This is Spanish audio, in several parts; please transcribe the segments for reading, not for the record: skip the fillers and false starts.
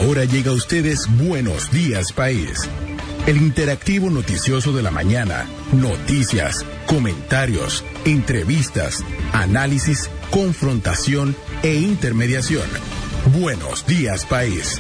Ahora llega a ustedes Buenos Días País, el interactivo noticioso de la mañana. Noticias, comentarios, entrevistas, análisis, confrontación e intermediación. Buenos Días País.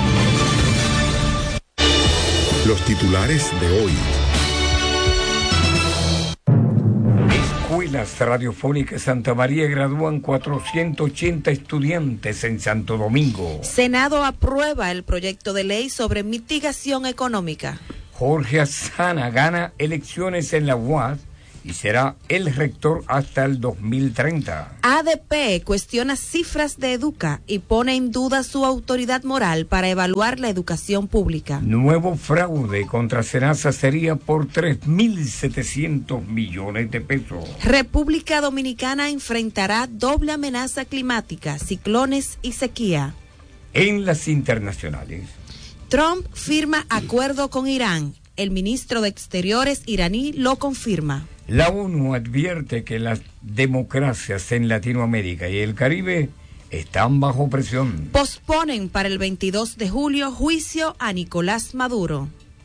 Los titulares de hoy. Escuelas Radiofónicas Santa María gradúan 480 estudiantes en Santo Domingo. Senado aprueba el proyecto de ley sobre mitigación económica. Jorge Azana gana elecciones en la UAS y será el rector hasta el 2030. ADP cuestiona cifras de Educa y pone en duda su autoridad moral para evaluar la educación pública. Nuevo fraude contra Senasa sería por 3.700 millones de pesos. República Dominicana enfrentará doble amenaza climática, ciclones y sequía. En las internacionales, Trump firma acuerdo con Irán. El ministro de Exteriores iraní lo confirma. La ONU advierte que las democracias en Latinoamérica y el Caribe están bajo presión. Posponen para el 22 de julio juicio a Nicolás Maduro.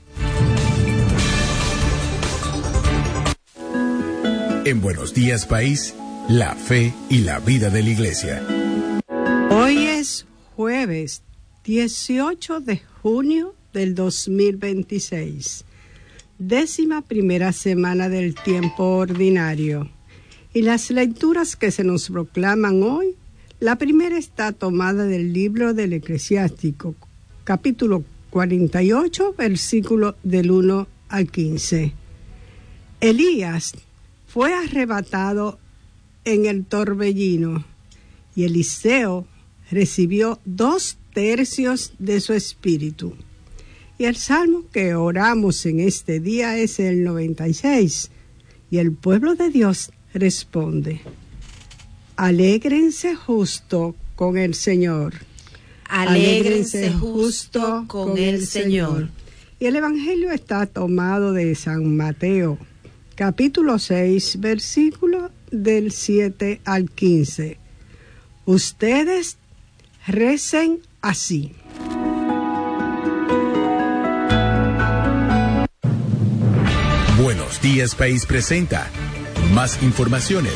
En Buenos Días País, la fe y la vida de la Iglesia. Hoy es jueves 18 de junio del 2026, 11ª semana del tiempo ordinario. Y las lecturas que se nos proclaman hoy, la primera está tomada del libro del Eclesiástico, capítulo 48, versículo del 1 al 15. Elías fue arrebatado en el torbellino y Eliseo recibió 2/3 de su espíritu. Y el salmo que oramos en este día es el 96. Y el pueblo de Dios responde: Alégrense justo con el Señor. Alégrense justo con el Señor. Y el Evangelio está tomado de San Mateo, capítulo 6, versículo del 7 al 15. Ustedes recen así. Buenos Días País presenta más informaciones.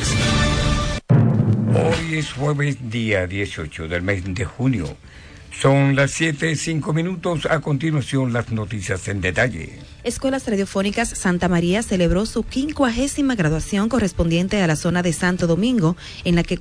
Hoy es jueves, día 18 del mes de junio. Son las 7:05. A continuación, las noticias en detalle. Escuelas Radiofónicas Santa María celebró su 50ª graduación correspondiente a la zona de Santo Domingo, en la que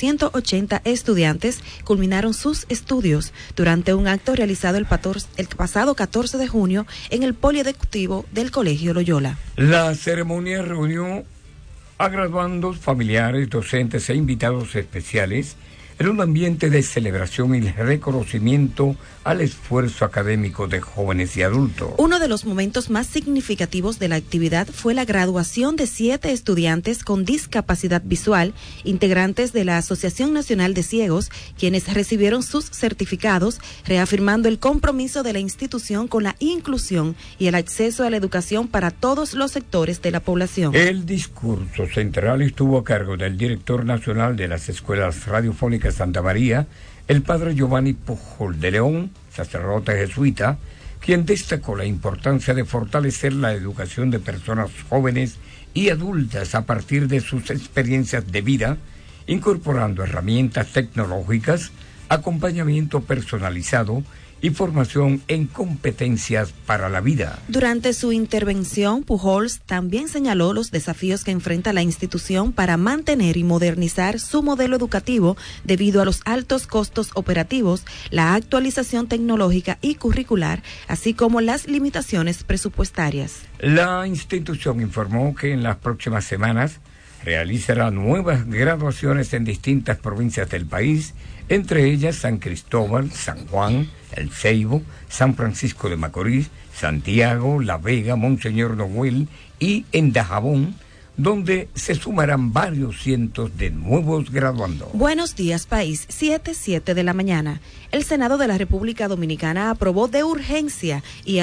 480 estudiantes culminaron sus estudios durante un acto realizado el pasado 14 de junio en el polideportivo del Colegio Loyola. La ceremonia reunió a graduandos, familiares, docentes e invitados especiales en un ambiente de celebración y reconocimiento al esfuerzo académico de jóvenes y adultos. Uno de los momentos más significativos de la actividad fue la graduación de 7 estudiantes con discapacidad visual, integrantes de la Asociación Nacional de Ciegos, quienes recibieron sus certificados, reafirmando el compromiso de la institución con la inclusión y el acceso a la educación para todos los sectores de la población. El discurso central estuvo a cargo del director nacional de las Escuelas Radiofónicas Santa María, el padre Giovanni Pujol de León, sacerdote jesuita, quien destacó la importancia de fortalecer la educación de personas jóvenes y adultas a partir de sus experiencias de vida, incorporando herramientas tecnológicas, acompañamiento personalizado y formación en competencias para la vida. Durante su intervención, Pujols también señaló los desafíos que enfrenta la institución para mantener y modernizar su modelo educativo debido a los altos costos operativos, la actualización tecnológica y curricular, así como las limitaciones presupuestarias. La institución informó que en las próximas semanas realizará nuevas graduaciones en distintas provincias del país, entre ellas San Cristóbal, San Juan, El Ceibo, San Francisco de Macorís, Santiago, La Vega, Monseñor Noel y en Dajabón, donde se sumarán varios cientos de nuevos graduandos. Buenos días, país. 7:07 de la mañana. El Senado de la República Dominicana aprobó de urgencia y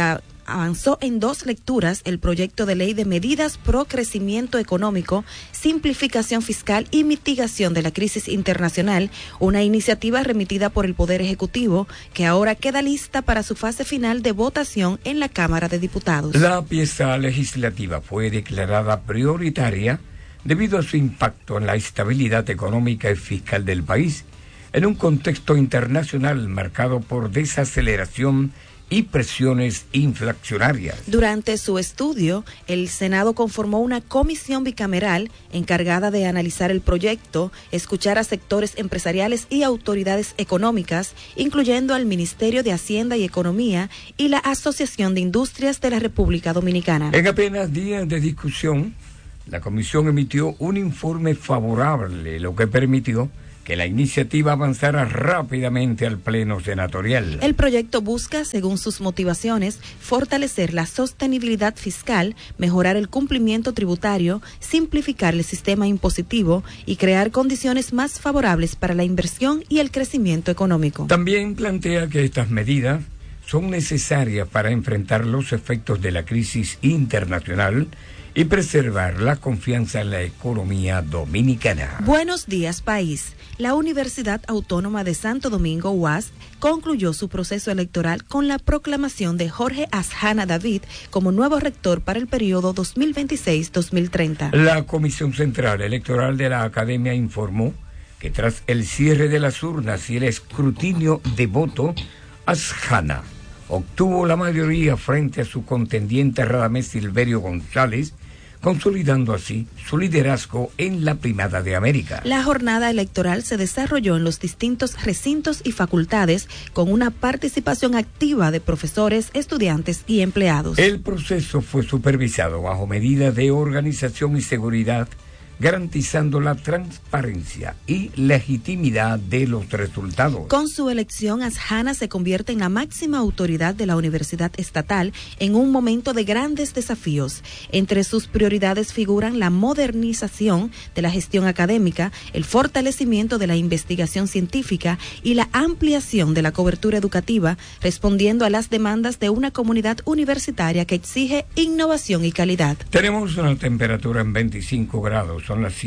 avanzó en 2 lecturas el proyecto de ley de medidas pro crecimiento económico, simplificación fiscal y mitigación de la crisis internacional, una iniciativa remitida por el Poder Ejecutivo que ahora queda lista para su fase final de votación en la Cámara de Diputados. La pieza legislativa fue declarada prioritaria debido a su impacto en la estabilidad económica y fiscal del país, en un contexto internacional marcado por desaceleración y presiones inflacionarias. Durante su estudio, el Senado conformó una comisión bicameral encargada de analizar el proyecto, escuchar a sectores empresariales y autoridades económicas, incluyendo al Ministerio de Hacienda y Economía y la Asociación de Industrias de la República Dominicana. En apenas días de discusión, la comisión emitió un informe favorable, lo que permitió que la iniciativa avanzara rápidamente al Pleno Senatorial. El proyecto busca, según sus motivaciones, fortalecer la sostenibilidad fiscal, mejorar el cumplimiento tributario, simplificar el sistema impositivo y crear condiciones más favorables para la inversión y el crecimiento económico. También plantea que estas medidas son necesarias para enfrentar los efectos de la crisis internacional y preservar la confianza en la economía dominicana. Buenos días, país. La Universidad Autónoma de Santo Domingo, UAS, concluyó su proceso electoral con la proclamación de Jorge Asjana David como nuevo rector para el periodo 2026-2030. La Comisión Central Electoral de la Academia informó que tras el cierre de las urnas y el escrutinio de voto, Asjana obtuvo la mayoría frente a su contendiente Radamés Silverio González, consolidando así su liderazgo en la Primada de América. La jornada electoral se desarrolló en los distintos recintos y facultades con una participación activa de profesores, estudiantes y empleados. El proceso fue supervisado bajo medidas de organización y seguridad, garantizando la transparencia y legitimidad de los resultados. Con su elección, Asjana se convierte en la máxima autoridad de la Universidad Estatal en un momento de grandes desafíos. Entre sus prioridades figuran la modernización de la gestión académica, el fortalecimiento de la investigación científica y la ampliación de la cobertura educativa, respondiendo a las demandas de una comunidad universitaria que exige innovación y calidad. Tenemos una temperatura en 25 grados. Son las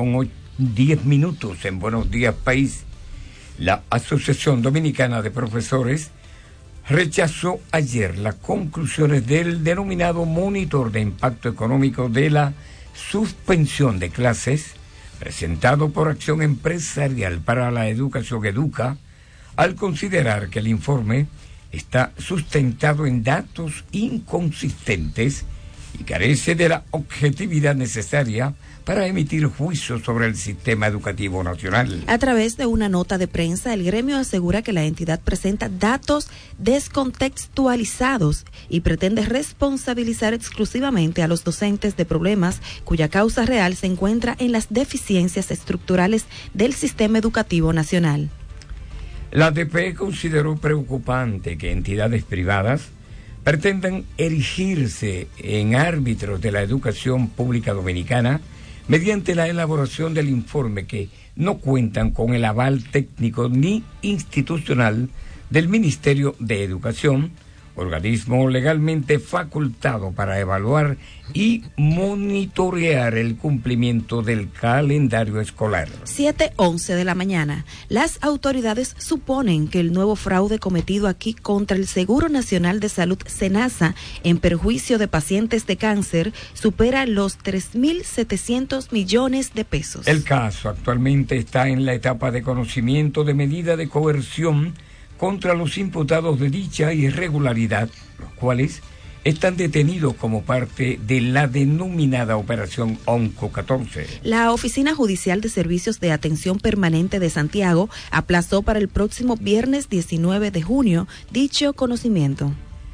7:10 en Buenos Días País. La Asociación Dominicana de Profesores rechazó ayer las conclusiones del denominado Monitor de Impacto Económico de la Suspensión de Clases, presentado por Acción Empresarial para la Educación Educa, al considerar que el informe está sustentado en datos inconsistentes y carece de la objetividad necesaria para emitir juicios sobre el sistema educativo nacional. A través de una nota de prensa, el gremio asegura que la entidad presenta datos descontextualizados y pretende responsabilizar exclusivamente a los docentes de problemas cuya causa real se encuentra en las deficiencias estructurales del sistema educativo nacional. La ADP consideró preocupante que entidades privadas pretendan erigirse en árbitros de la educación pública dominicana mediante la elaboración del informe que no cuentan con el aval técnico ni institucional del Ministerio de Educación, organismo legalmente facultado para evaluar y monitorear el cumplimiento del calendario escolar. 7:11 de la mañana. Las autoridades suponen que el nuevo fraude cometido aquí contra el Seguro Nacional de Salud SENASA en perjuicio de pacientes de cáncer supera los 3.700 millones de pesos. El caso actualmente está en la etapa de conocimiento de medida de coerción contra los imputados de dicha irregularidad, los cuales están detenidos como parte de la denominada Operación Onco 14. La Oficina Judicial de Servicios de Atención Permanente de Santiago aplazó para el próximo viernes 19 de junio dicho conocimiento.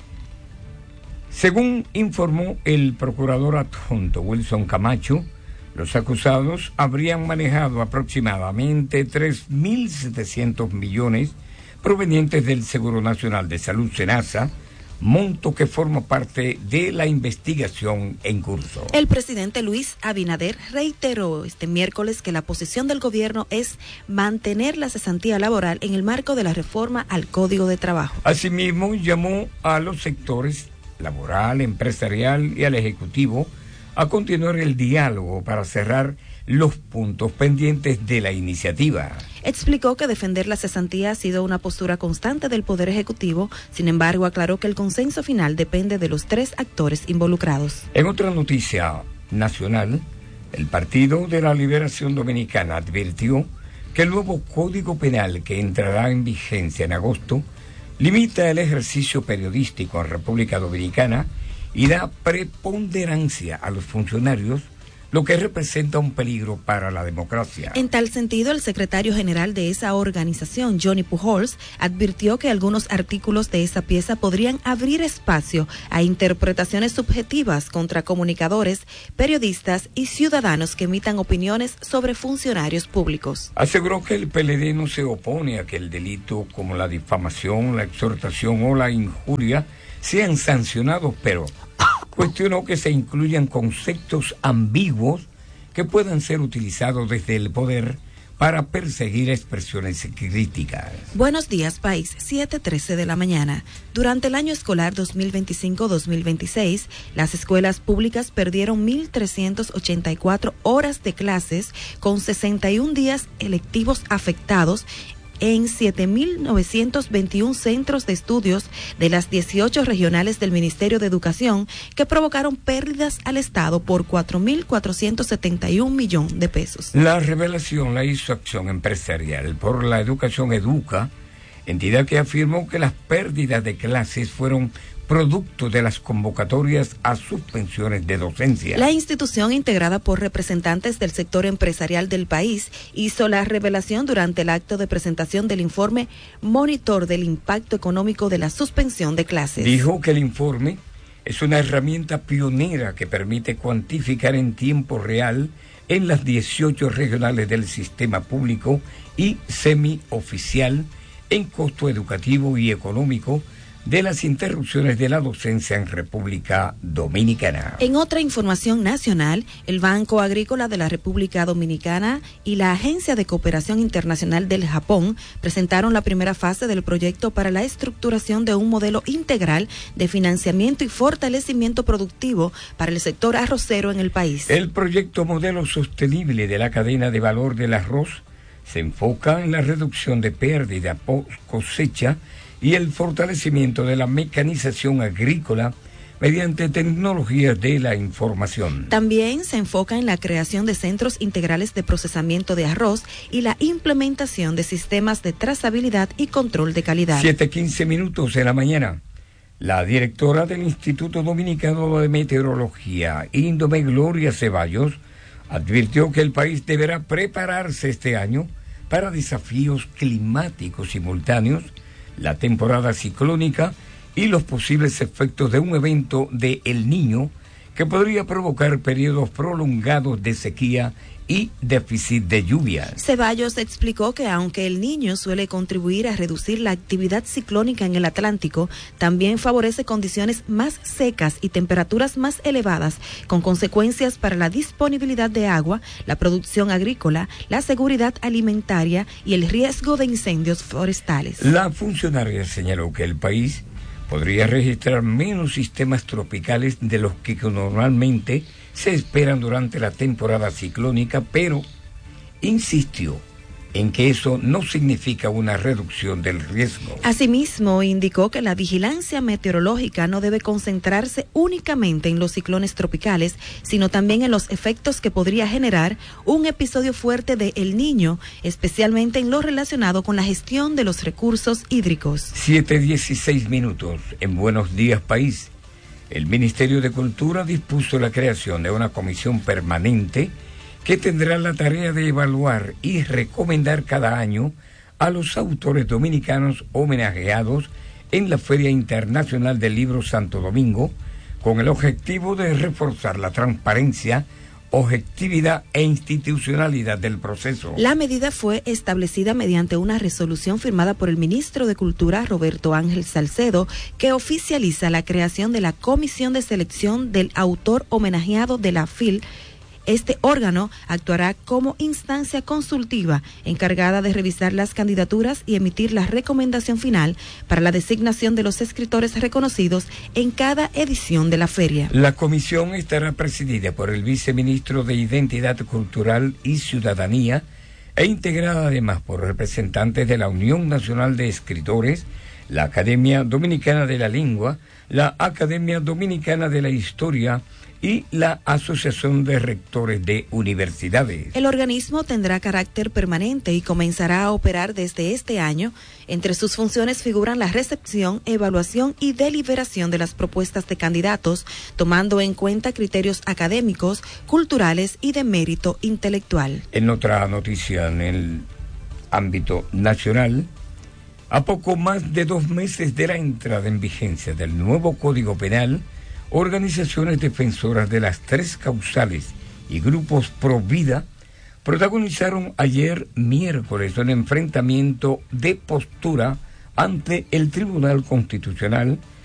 Según informó el procurador adjunto Wilson Camacho, los acusados habrían manejado aproximadamente 3.700 millones provenientes del Seguro Nacional de Salud SENASA, monto que forma parte de la investigación en curso. El presidente Luis Abinader reiteró este miércoles que la posición del gobierno es mantener la cesantía laboral en el marco de la reforma al Código de Trabajo. Asimismo, llamó a los sectores laboral, empresarial y al Ejecutivo a continuar el diálogo para cerrar los puntos pendientes de la iniciativa. Explicó que defender la cesantía ha sido una postura constante del Poder Ejecutivo, sin embargo aclaró que el consenso final depende de los 3 actores involucrados. En otra noticia nacional, el Partido de la Liberación Dominicana advirtió que el nuevo Código Penal que entrará en vigencia en agosto limita el ejercicio periodístico en República Dominicana y da preponderancia a los funcionarios, lo que representa un peligro para la democracia. En tal sentido, el secretario general de esa organización, Johnny Pujols, advirtió que algunos artículos de esa pieza podrían abrir espacio a interpretaciones subjetivas contra comunicadores, periodistas y ciudadanos que emitan opiniones sobre funcionarios públicos. Aseguró que el PLD no se opone a que el delito como la difamación, la exhortación o la injuria sean sancionados, pero cuestionó que se incluyan conceptos ambiguos que puedan ser utilizados desde el poder para perseguir expresiones críticas. Buenos días, país. 7:13 de la mañana. Durante el año escolar 2025-2026, las escuelas públicas perdieron 1.384 horas de clases, con 61 días electivos afectados en 7.921 centros de estudios de las 18 regionales del Ministerio de Educación, que provocaron pérdidas al Estado por 4.471 millones de pesos. La revelación la hizo Acción Empresarial por la Educación Educa, entidad que afirmó que las pérdidas de clases fueron producto de las convocatorias a suspensiones de docencia. La institución, integrada por representantes del sector empresarial del país, hizo la revelación durante el acto de presentación del informe Monitor del Impacto Económico de la Suspensión de Clases. Dijo que el informe es una herramienta pionera que permite cuantificar en tiempo real en las 18 regionales del sistema público y semioficial en costo educativo y económico de las interrupciones de la docencia en República Dominicana. En otra información nacional, el Banco Agrícola de la República Dominicana y la Agencia de Cooperación Internacional del Japón presentaron la primera fase del proyecto para la estructuración de un modelo integral de financiamiento y fortalecimiento productivo para el sector arrocero en el país. El proyecto Modelo Sostenible de la Cadena de Valor del Arroz se enfoca en la reducción de pérdida post cosecha y el fortalecimiento de la mecanización agrícola mediante tecnologías de la información. También se enfoca en la creación de centros integrales de procesamiento de arroz y la implementación de sistemas de trazabilidad y control de calidad. 7:15 de la mañana. La directora del Instituto Dominicano de Meteorología, Índome Gloria Ceballos, advirtió que el país deberá prepararse este año para desafíos climáticos simultáneos, la temporada ciclónica y los posibles efectos de un evento de El Niño que podría provocar periodos prolongados de sequía y déficit de lluvias. Ceballos explicó que aunque El Niño suele contribuir a reducir la actividad ciclónica en el Atlántico, también favorece condiciones más secas y temperaturas más elevadas, con consecuencias para la disponibilidad de agua, la producción agrícola, la seguridad alimentaria y el riesgo de incendios forestales. La funcionaria señaló que el país podría registrar menos sistemas tropicales de los que normalmente se esperan durante la temporada ciclónica, pero insistió en que eso no significa una reducción del riesgo. Asimismo, indicó que la vigilancia meteorológica no debe concentrarse únicamente en los ciclones tropicales, sino también en los efectos que podría generar un episodio fuerte de El Niño, especialmente en lo relacionado con la gestión de los recursos hídricos. 7:16 en Buenos Días País. El Ministerio de Cultura dispuso la creación de una comisión permanente que tendrá la tarea de evaluar y recomendar cada año a los autores dominicanos homenajeados en la Feria Internacional del Libro Santo Domingo, con el objetivo de reforzar la transparencia, objetividad e institucionalidad del proceso. La medida fue establecida mediante una resolución firmada por el ministro de Cultura, Roberto Ángel Salcedo, que oficializa la creación de la Comisión de Selección del Autor Homenajeado de la FIL Este órgano actuará como instancia consultiva encargada de revisar las candidaturas y emitir la recomendación final para la designación de los escritores reconocidos en cada edición de la feria. La comisión estará presidida por el viceministro de Identidad Cultural y Ciudadanía e integrada además por representantes de la Unión Nacional de Escritores, la Academia Dominicana de la Lengua, la Academia Dominicana de la Historia y la Asociación de Rectores de Universidades. El organismo tendrá carácter permanente y comenzará a operar desde este año. Entre sus funciones figuran la recepción, evaluación y deliberación de las propuestas de candidatos, tomando en cuenta criterios académicos, culturales y de mérito intelectual. En otra noticia en el ámbito nacional, a poco más de 2 meses de la entrada en vigencia del nuevo Código Penal, organizaciones defensoras de las 3 causales y grupos pro vida protagonizaron ayer miércoles un enfrentamiento de postura ante el Tribunal Constitucional